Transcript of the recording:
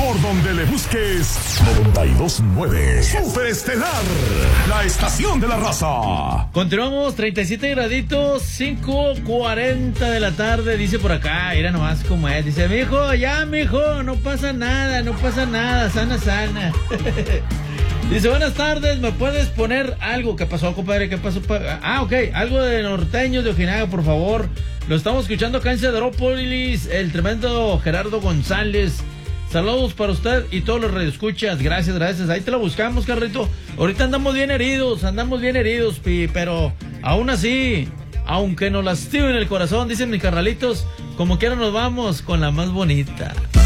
Por donde le busques, 92.9 Super Estelar, la estación de la raza. Continuamos, 37 graditos, 5:40 de la tarde, dice por acá, mira nomás cómo es, dice, mijo, no pasa nada, sana. Dice, buenas tardes, ¿me puedes poner algo? ¿Qué pasó, compadre? ¿Qué pasó? Ok, algo de Norteños de Ojinaga, por favor. Lo estamos escuchando acá en Cedrópolis, el tremendo Gerardo González. Saludos para usted y todos los radioescuchas. Gracias. Ahí te lo buscamos, Carrito. Ahorita andamos bien heridos, pero aún así, aunque nos lastimen el corazón, dicen mis carnalitos, como quiera nos vamos con la más bonita.